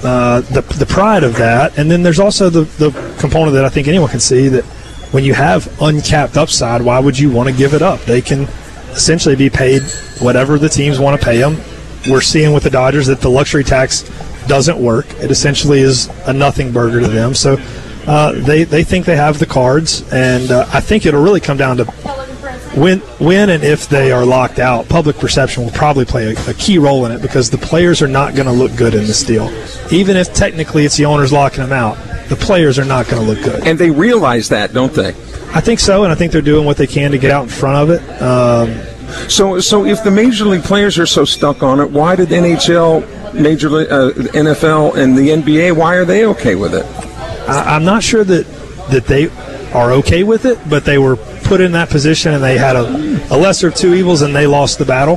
the pride of that. And then there's also the component that I think anyone can see, that when you have uncapped upside, why would you want to give it up? They can essentially be paid whatever the teams want to pay them. We're seeing with the Dodgers that the luxury tax doesn't work. It essentially is a nothing burger to them. So they think they have the cards, and I think it'll really come down to when and if they are locked out. Public perception will probably play a key role in it, because the players are not going to look good in this deal. Even if technically it's the owners locking them out, the players are not going to look good. And they realize that, don't they? I think so, and I think they're doing what they can to get out in front of it. So if the Major League players are so stuck on it, why did NHL, NFL, and the NBA, why are they okay with it? I'm not sure that they are okay with it, but they were put in that position, and they had a lesser of two evils, and they lost the battle.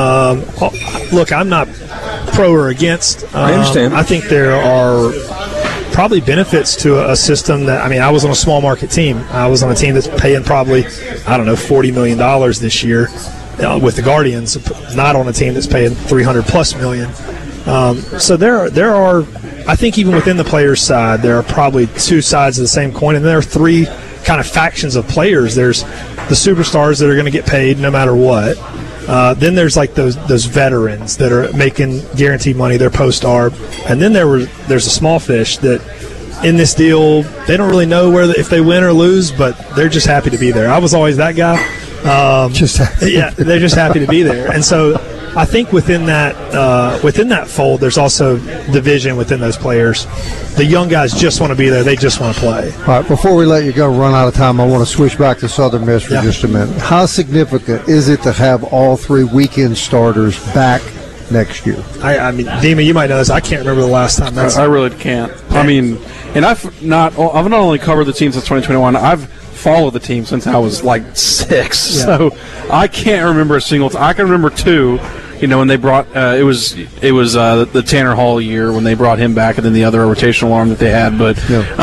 Look, I'm not pro or against. I understand. I think there are probably benefits to a system that, I mean, I was on a small market team. I was on a team that's paying probably, $40 million this year with the Guardians, not on a team that's paying $300+ million. So there are, I think even within the players' side, there are probably two sides of the same coin, and there are three kind of factions of players. There's the superstars that are going to get paid no matter what. Then there's like those veterans that are making guaranteed money, they're post-arb. And then there's a small fish that in this deal, they don't really know if they win or lose, but they're just happy to be there. I was always that guy. Yeah, they're just happy to be there. And so I think within that fold, there's also division within those players. The young guys just want to be there. They just want to play. All right, before we let you go, run out of time, I want to switch back to Southern Miss for just a minute. How significant is it to have all three weekend starters back next year? I mean, Dima, you might know this. I can't remember the last time. I really can't. I mean, and I've not only covered the team since 2021. I've followed the team since I was like 6. So I can't remember a single. I can remember 2. When they brought it was the Tanner Hall year when they brought him back, and then the other rotational arm that they had. But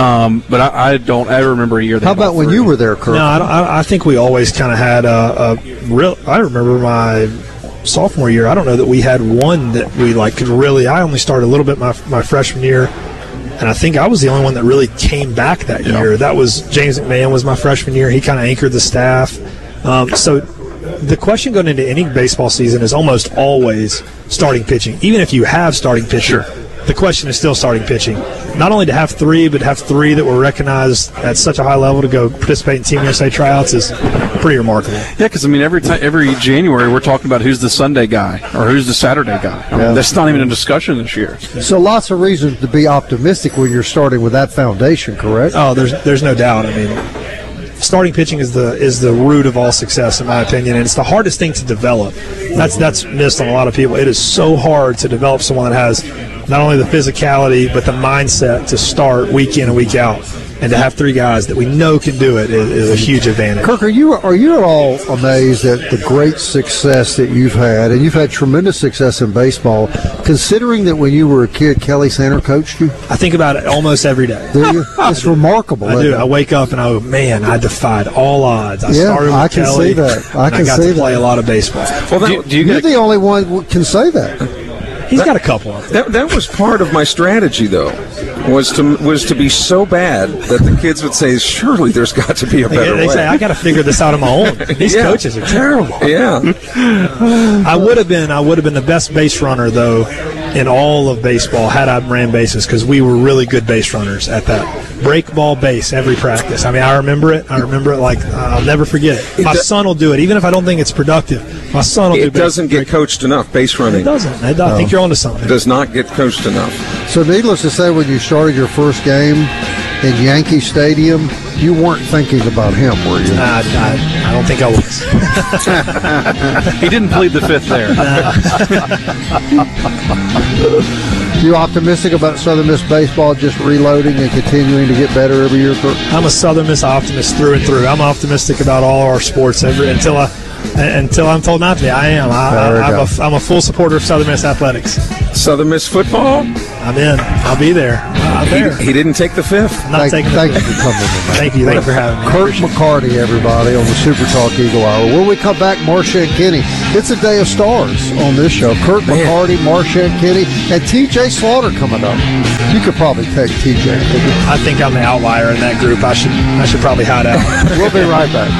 I don't ever remember a year. How about when you were there, Kirk? No, I think we always kind of had a real. I remember my sophomore year. I don't know that we had one that we could really. I only started a little bit my freshman year, and I think I was the only one that really came back that year. That was James McMahon was my freshman year. He kind of anchored the staff. So the question going into any baseball season is almost always starting pitching. Even if you have starting pitching, the question is still starting pitching. Not only to have 3, but have 3 that were recognized at such a high level to go participate in Team USA tryouts is pretty remarkable. Yeah, because I mean, every January we're talking about who's the Sunday guy or who's the Saturday guy. I mean, that's not even a discussion this year. So lots of reasons to be optimistic when you're starting with that foundation, correct? Oh, there's no doubt. I mean, starting pitching is the root of all success, in my opinion, and it's the hardest thing to develop. That's missed on a lot of people. It is so hard to develop someone that has not only the physicality but the mindset to start week in and week out, and to have 3 guys that we know can do it is a huge advantage. Kirk, are you at all amazed at the great success that you've had, and you've had tremendous success in baseball, considering that when you were a kid, Kelly Sander coached you? I think about it almost every day. It's remarkable. I do. I wake up and I go, man, I defied all odds. I started with Kelly. See that. I got to play a lot of baseball. Well, you're the only one who can say that. He's got a couple of them. That was part of my strategy, though, was to be so bad that the kids would say, surely there's got to be a better way. They say, I got to figure this out on my own. These coaches are terrible. Yeah. I would have been the best base runner, though, in all of baseball had I ran bases, because we were really good base runners at that. Break ball base every practice. I mean, I remember it like I'll never forget it. My son will do it, even if I don't think it's productive. My son will do it. It doesn't get coached enough, base running. It doesn't. I think you're onto something. It does not get coached enough. So needless to say, when you started your first game in Yankee Stadium, you weren't thinking about him, were you? I don't think I was. He didn't plead the fifth there. You optimistic about Southern Miss baseball just reloading and continuing to get better every year, Kirk? I'm a Southern Miss optimist through and through. I'm optimistic about all our sports until I'm told not to be. I am. I'm a full supporter of Southern Miss athletics. Southern Miss football? I'm in. I'll be there. I'm there. He didn't take the 5th. I'm not taking Thank the you for coming in, man. Thank you for having me. Kurt McCarty, everybody, on the Super Talk Eagle Hour. When we come back, Marcia and Kenny, it's a day of stars on this show. Kurt McCarty, Marcia and Kenny, and TJ Slaughter coming up. You could probably take TJ. I think I'm the outlier in that group. I should probably hide out. We'll be right back.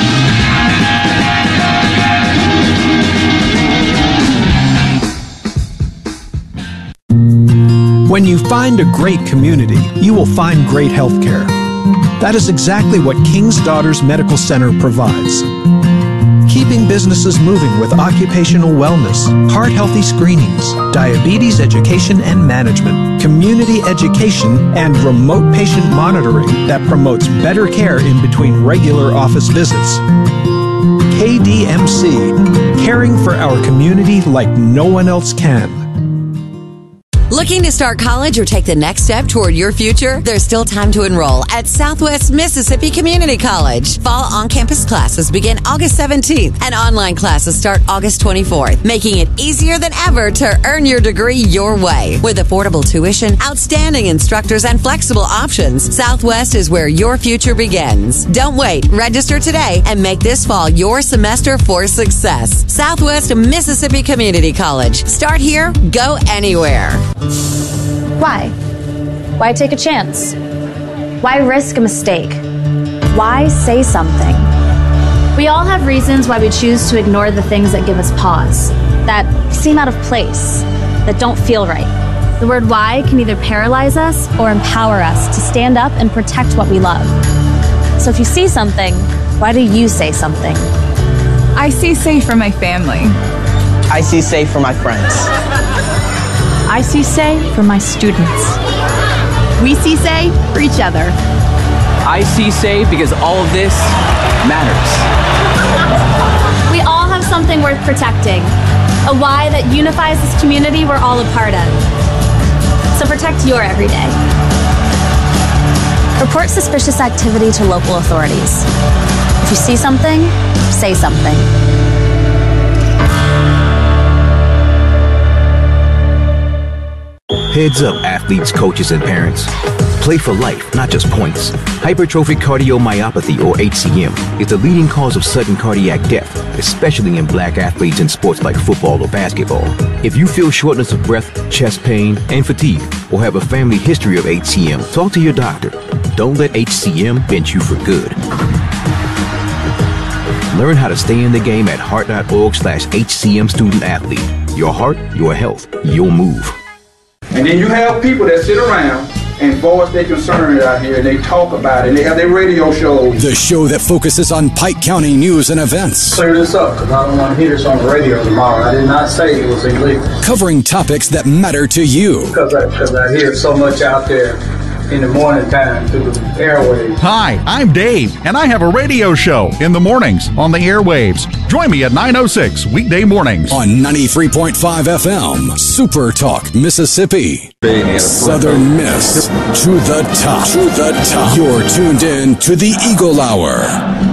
When you find a great community, you will find great health care. That is exactly what King's Daughters Medical Center provides. Keeping businesses moving with occupational wellness, heart-healthy screenings, diabetes education and management, community education, and remote patient monitoring that promotes better care in between regular office visits. KDMC, caring for our community like no one else can. Looking to start college or take the next step toward your future? There's still time to enroll at Southwest Mississippi Community College. Fall on-campus classes begin August 17th and online classes start August 24th, making it easier than ever to earn your degree your way. With affordable tuition, outstanding instructors, and flexible options, Southwest is where your future begins. Don't wait. Register today and make this fall your semester for success. Southwest Mississippi Community College. Start here, go anywhere. Why? Why take a chance? Why risk a mistake? Why say something? We all have reasons why we choose to ignore the things that give us pause, that seem out of place, that don't feel right. The word why can either paralyze us or empower us to stand up and protect what we love. So if you see something, why do you say something? I see safe for my family. I see safe for my friends. I see say for my students. We see say for each other. I see say because all of this matters. We all have something worth protecting, a why that unifies this community we're all a part of. So protect your everyday. Report suspicious activity to local authorities. If you see something, say something. Heads up, athletes, coaches, and parents. Play for life, not just points. Hypertrophic cardiomyopathy, or HCM, is the leading cause of sudden cardiac death, especially in black athletes in sports like football or basketball. If you feel shortness of breath, chest pain, and fatigue, or have a family history of HCM, talk to your doctor. Don't let HCM bend you for good. Learn how to stay in the game at heart.org/HCM student athlete. Your heart, your health, your move. And then you have people that sit around and voice their concerns out here, and they talk about it, and they have their radio shows. The show that focuses on Pike County news and events. Clear this up, because I don't want to hear this on the radio tomorrow. I did not say it was illegal. Covering topics that matter to you. Because I hear so much out there in the morning time through the airwaves. Hi, I'm Dave, and I have a radio show in the mornings on the airwaves. Join me at 9:06 weekday mornings on 93.5 FM, Super Talk, Mississippi. Southern Miss to the top. To the top. You're tuned in to the Eagle Hour.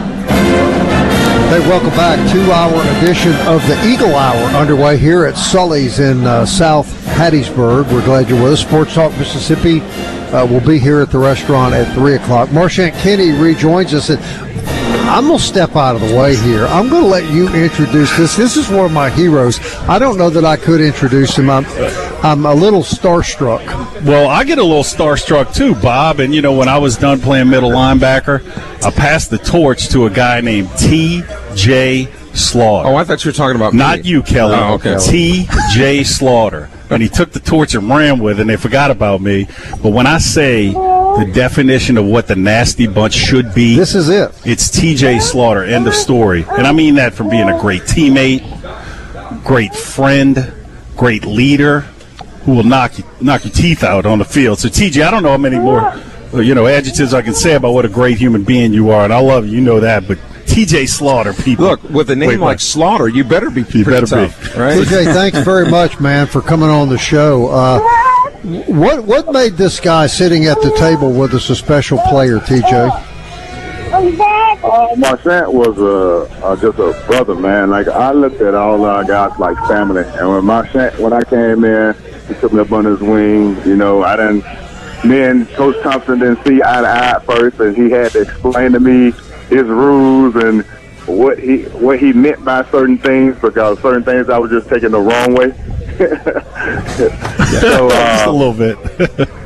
Hey, welcome back. 2-hour edition of the Eagle Hour underway here at Sully's in South Hattiesburg. We're glad you're with us. Sports Talk Mississippi will be here at the restaurant at 3 o'clock. Marchant Kenny rejoins us. And I'm going to step out of the way here. I'm going to let you introduce this. This is one of my heroes. I don't know that I could introduce him. I'm a little starstruck. Well, I get a little starstruck too, Bob. And, you know, when I was done playing middle linebacker, I passed the torch to a guy named T.J. Slaughter. Oh, I thought you were talking about Not me. you, Kelly. Oh, okay. T.J. Slaughter. And he took the torch and ran with it, and they forgot about me. But when I say the definition of what the Nasty Bunch should be, this is it. It's T.J. Slaughter. End of story. And I mean that from being a great teammate, great friend, great leader, who will knock your teeth out on the field. So, T.J., I don't know how many more adjectives I can say about what a great human being you are, and I love you. You know that, but T.J. Slaughter, people. Look, with a name like Slaughter, you better be pretty tough, right? T.J., thanks very much, man, for coming on the show. What made this guy sitting at the table with us a special player, T.J.? Marchant was just a brother, man. Like, I looked at all our guys like family. And when I came in, He took me up on his wing. Me and Coach Thompson didn't see eye to eye at first, and he had to explain to me his rules and what he meant by certain things, because certain things I was just taking the wrong way. Just a little bit.